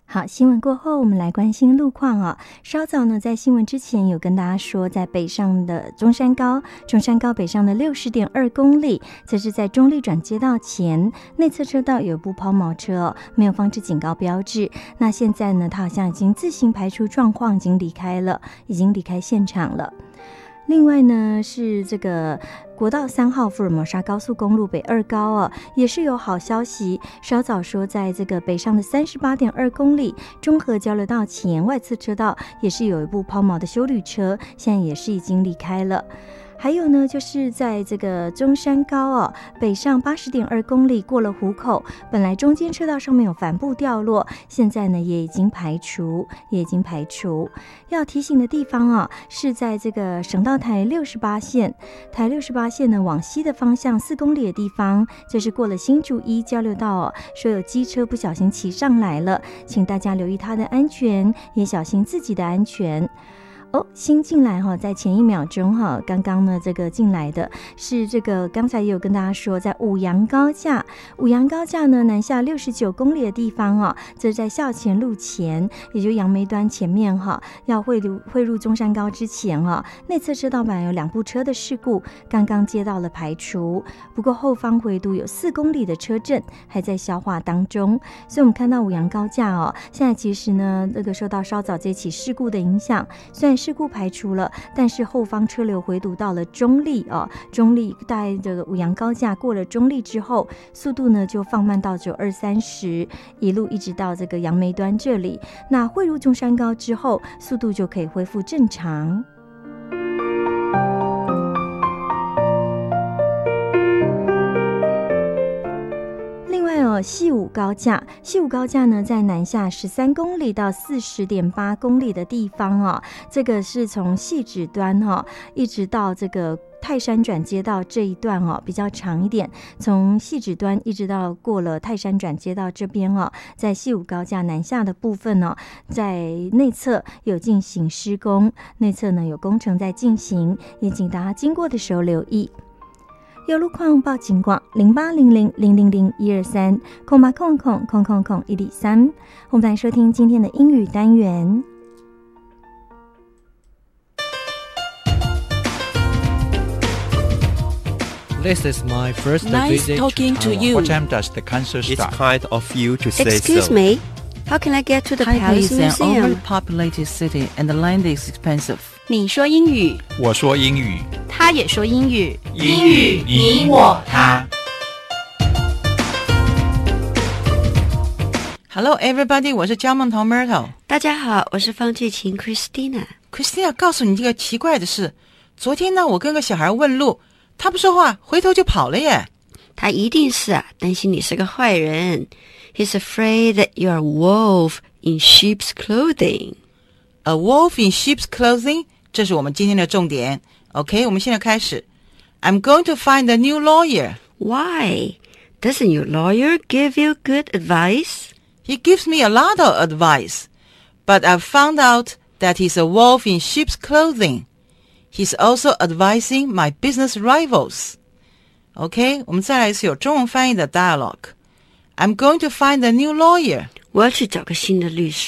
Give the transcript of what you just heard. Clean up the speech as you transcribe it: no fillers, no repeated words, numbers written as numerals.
好，新闻过后我们来关心路况哦。稍早呢，在新闻之前有跟大家说，在北上的中山高北上的60.2公里，这是在中立转接道前内侧车道有一部抛锚车哦，没有放置警告标志。那现在呢，它好像已经自行排除状况，已经离开现场了。另外呢，是这个国道3号福尔摩沙高速公路北二高啊，也是有好消息。稍早说，在这个北上的38.2公里中和交流道前外侧车道，也是有一部抛锚的休旅车，现在也是已经离开了。还有呢，就是在这个中山高哦，北上80.2公里过了湖口，本来中间车道上面有帆布掉落，现在呢也已经排除。要提醒的地方啊，是在这个省道台68线呢往西的方向4公里的地方，这是过了新竹一交流道哦，说有机车不小心骑上来了，请大家留意它的安全，也小心自己的安全。新进来在前1秒钟刚刚呢这个进来的是这个，刚才也有跟大家说，在五杨高架呢南下69公里的地方这是在校前路前，也就杨梅端前面要汇入中山高之前内侧车道板有2部车的事故，刚刚接到了排除，不过后方回堵有4公里的车阵还在消化当中，所以我们看到五杨高架现在其实呢这个受到稍早这起事故的影响，虽然事故排除了，但是后方车流回堵到了中立大概这个五杨高架过了中立之后，速度呢就放慢到92、30，一路一直到这个杨梅端这里，那汇入中山高之后，速度就可以恢复正常。西武高架呢在南下13公里到40.8公里的地方这个是从汐止端一直到这个泰山转接道这一段比较长一点，从汐止端一直到过了泰山转接道这边在西武高架南下的部分在内侧有进行施工，内侧呢有工程在进行，也请大家经过的时候留意。有路况报警广0800000123 0800000103，我们来收听今天的英语单元。 This is my first Nice visit talking to you. What time does the concert It's start? kind of you to say Excuse so. me, how can I get to the Taipei Palace is an Museum? overpopulated city and the land is expensive. 你说英语， 我说英语， 他也说英语， 英语你我他。 Hello everybody， 我是焦梦彤 Myrtle。 大家好，我是方季晴 Christina。Christina， 告诉你这个奇怪的事，昨天呢，我跟个小孩问路，他不说话，回头就跑了耶。 他一定是担心你是个坏人。He's afraid that you're a wolf in sheep's clothing. A wolf in sheep's clothing， 这是我们今天的重点。OK， 我们现在开始。I'm going to find a new lawyer. Why? Doesn't your lawyer give you good advice? He gives me a lot of advice, but I've found out that he's a wolf in sheep's clothing. He's also advising my business rivals. OK， 我们再来一次有中文翻译的 dialogue. I'm going to find a new lawyer. 我要去找个新的律师。